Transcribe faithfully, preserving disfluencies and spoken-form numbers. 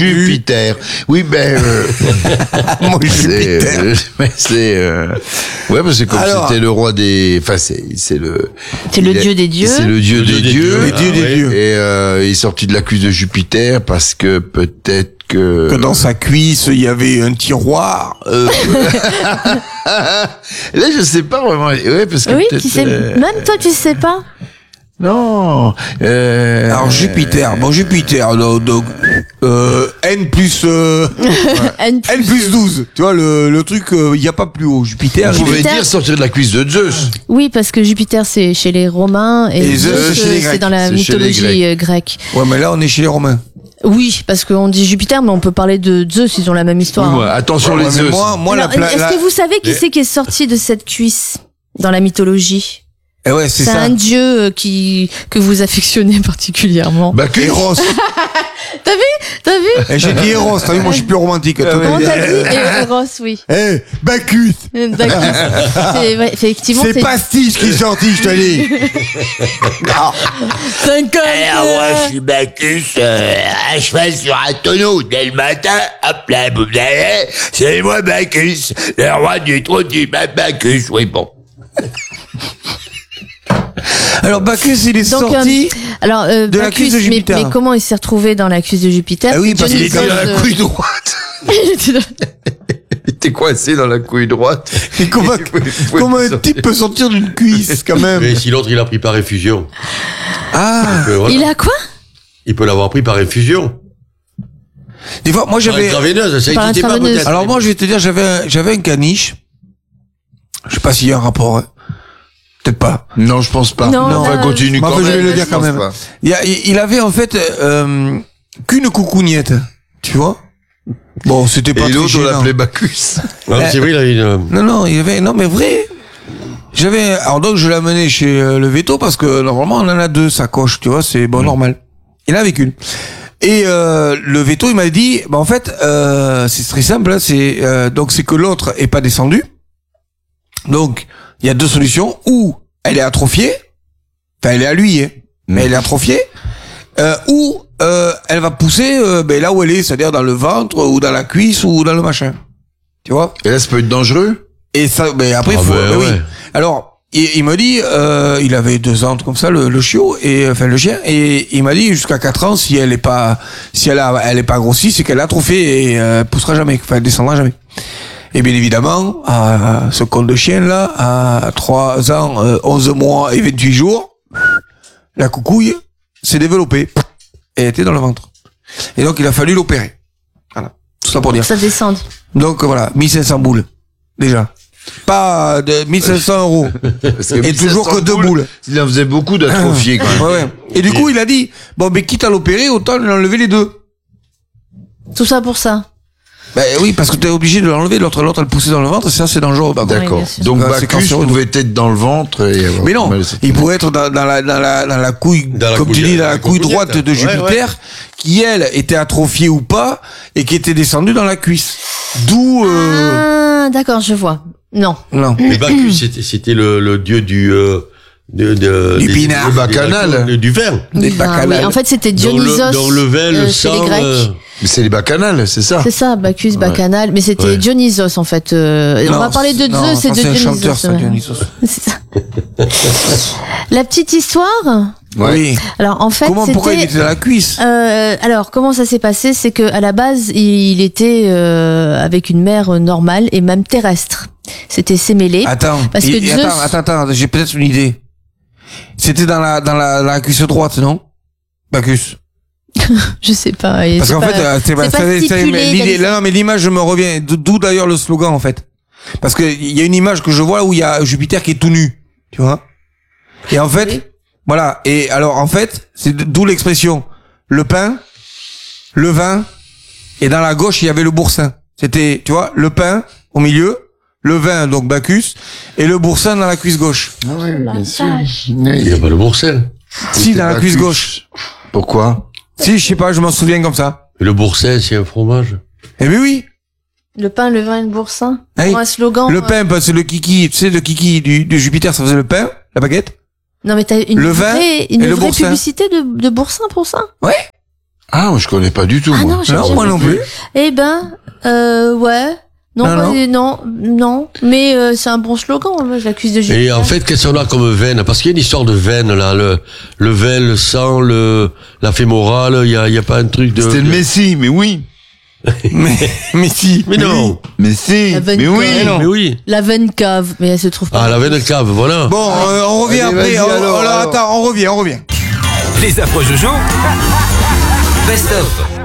Jupiter. Oui, ben, euh, Moi, c'est, Jupiter. euh, mais c'est, euh, ouais, parce que comme Alors- c'était le roi des, enfin, c'est, c'est le, C'est le il est- dieu des dieux. C'est le dieu Le des dieu des dieux. dieux. Le dieu des oui. dieux. Et, euh, il est sorti de la cuisse de Jupiter parce que peut-être que, Que dans sa cuisse, il y avait un tiroir. Euh, là, je sais pas vraiment, ouais, parce que Oui, peut-être, tu sais, euh, même toi, tu sais pas. non, euh, alors Jupiter, bon Jupiter, donc, donc, euh, N plus euh, N N plus douze, tu vois le, le truc, il n'y a pas plus haut. Jupiter, on il- pouvait Jupiter- dire sortir de la cuisse de Zeus. Oui, parce que Jupiter, c'est chez les Romains et, Et Zeus, Zeus, c'est chez les euh, Grecs. c'est dans la C'est chez les mythologie euh, grecque. ouais, mais là on est chez les Romains. Oui, parce qu'on dit Jupiter, mais on peut parler de Zeus, ils ont la même histoire. Ouais, attention Ouais, les mais Zeus. moi, moi la, Alors, pla- est-ce la- que vous savez qui Les- c'est qui est sorti de cette cuisse dans la mythologie? eh ouais, c'est C'est ça. un dieu euh, qui que vous affectionnez particulièrement. Bacchus. Eros. T'as vu? T'as vu? Eh, j'ai dit Eros, t'as vu, moi je suis plus romantique. que toi. Comment t'as dit? Et Eros, oui. Eh, Bacchus. D'accord. C'est- ouais, effectivement, C'est Pastiche qui est sorti, je te dis. Non. cinquante. je suis Bacchus, euh, à cheval sur un tonneau dès le matin, hop là, boum, là, là, c'est moi Bacchus, le roi du trône du Bacchus, oui bon. Alors Bacchus, il est Donc, sorti. euh, alors, euh, de la Bacchus, cuisse de mais, Jupiter. mais comment il s'est retrouvé dans la cuisse de Jupiter? Ah oui, parce qu'il Il était dans la Dionysos, euh, couille droite. il était dans- Il était coincé dans la couille droite. Et comment, comment un type peut sortir d'une cuisse, quand même? Mais si l'autre, il a pris par effusion. Ah. Donc, euh, voilà. Il a quoi? Il peut l'avoir pris par effusion. Des fois, moi Par j'avais. intraveineuse, ça Par n'existait pas intraveineuse. peut-être. Alors moi, je vais te dire, j'avais un, j'avais un caniche. Je sais pas s'il y a un rapport. hein. Peut-être pas. Non, je pense pas. Non, enfin, là, continue Bah, quand enfin, je même. vais le dire quand pense même. pas. Il, y a- il avait en fait euh, qu'une coucougnette, tu vois. Bon, c'était pas Et très l'autre, on gênant. l'appelait Bacchus. Non, c'est vrai, il a une... Non, non, il y avait, non, mais vrai. J'avais, alors donc je l'ai amené chez euh, le Veto parce que normalement on en a deux sacoches, tu vois, c'est bon normal. Il en avait qu'une. Et euh, le Veto, il m'a dit, bah en fait, euh, c'est très simple, hein, c'est euh, donc c'est que l'autre est pas descendu. Donc il y a deux solutions, ou elle est atrophiée, enfin elle est à lui, hein, mais elle est atrophiée, euh, ou euh, elle va pousser euh, ben, là où elle est, c'est-à-dire dans le ventre ou dans la cuisse ou dans le machin, tu vois. Et là, ça peut être dangereux. Et ça, mais après, Ah faut, ben ben oui. ouais. Alors, il, il me dit, euh, il avait deux ans comme ça, le, le chiot, et enfin le chien, et il m'a dit jusqu'à quatre ans, si elle est pas, si elle a, elle est pas grossie, c'est qu'elle a atrophié et euh, poussera jamais, enfin elle descendra jamais. Et bien évidemment, à ce con de chien là, à trois ans, euh, onze mois et vingt-huit jours, la coucouille s'est développée et était dans le ventre. Et donc il a fallu l'opérer. Voilà, tout ça pour dire. Ça descend. Donc voilà, mille cinq cents boules déjà. Pas de mille cinq cents euros. Parce que Et toujours que deux boules. Il en faisait beaucoup d'atrophiés, quand même. Ouais, ouais. Et du coup, il a dit, bon, mais quitte à l'opérer, autant lui enlever les deux. Tout ça pour ça. Ben oui, parce que t'es obligé de l'enlever, l'autre, l'autre, elle poussait dans le ventre, ça, c'est dangereux. par contre. D'accord. bien sûr. Donc, Ah, c'est Bacchus cancéreux. pouvait être dans le ventre et avoir Mais non, mal. il pourrait être dans, dans la, dans la, dans la couille, Dans la comme tu couille- dis, dans la la couille coucougnette. droite de Ouais, Jupiter, ouais. qui, elle, était atrophiée ou pas, et qui était descendue dans la cuisse. D'où, euh, Ah, d'accord, je vois. Non. non. Mais Bacchus, c'était, c'était le, le dieu du... Euh, de, de, Du des- pinard. des- Le bacchanal. des- Du vin. Des Ah, bacchanales. oui. En fait, c'était Dans le- Dionysos. dans le vin, le euh, chez les sang, Grecs. euh, Mais c'est les bacchanales, c'est ça. C'est ça, Bacchus, Bacchanal. Mais c'était Ouais. Dionysos, en fait. Euh, on Non, va parler de non, Zeus et ça, de c'est un Dionysos. chanteur, ça, ouais. Dionysos. C'est ça. La petite histoire. Ouais. Oui. Alors, en fait, Comment, pourquoi il c'était... était dans la cuisse? Euh, alors, comment ça s'est passé? C'est que à la base, il était euh, avec une mère normale et même terrestre. C'était sémêlé. Attends, Parce il- que et Zeus- attends, attends, attends, j'ai peut-être une idée. C'était dans la, dans la, la cuisse droite, non? Bacchus. Je sais pas. et Parce c'est qu'en pas- fait, euh, c'est pas, c'est pas c'est- c'est- stipulé mais l'idée, dans les- là, non, mais l'image me revient. D'o- D'où d'ailleurs le slogan, en fait. Parce que il y a une image que je vois où il y a Jupiter qui est tout nu. Tu vois? Et en fait, Oui. voilà. Et alors, en fait, c'est d'où l'expression. Le pain, le vin, et dans la gauche, il y avait le boursin. C'était, tu vois, le pain au milieu, le vin, donc Bacchus, et le boursin dans la cuisse gauche. Ah oui, bien sûr. Il n'y a pas le boursin. Si, dans la cuisse Bacchus. gauche. Pourquoi? Si, je sais pas, je m'en souviens comme ça. Et le boursin, c'est un fromage. Eh bien oui. Le pain, le vin et le boursin. Hey, Pour un slogan. le euh, pain, bah, c'est le kiki, tu sais, le kiki du, du Jupiter, ça faisait le pain, la baguette. Non, mais t'as une le vin vraie, une et le vraie boursin. publicité de, de boursin pour ça? Ah, moi, je connais pas du tout, Ah moi. non, j'ai Non, jamais moi non vu. plus. Eh ben, euh, ouais. Non, Non, pas- non. non, non, mais euh, c'est un bon slogan, moi, je l'accuse de Jupiter. Et en fait, qu'est-ce qu'on a comme veine? Parce qu'il y a une histoire de veine, là, le, le veine, le sang, le, la fémorale, il y a, il y a pas un truc de... C'était le Messi, mais oui. Mais, mais si. Mais non. Mais si, La veine mais oui. cave. Mais oui. La veine cave, mais elle se trouve pas. Ah, la veine cave, voilà. Bon, euh, on revient Allez, après. vas-y, Oh, alors, alors, alors. attends, on revient, on revient. Les affreux Jojo. Best of.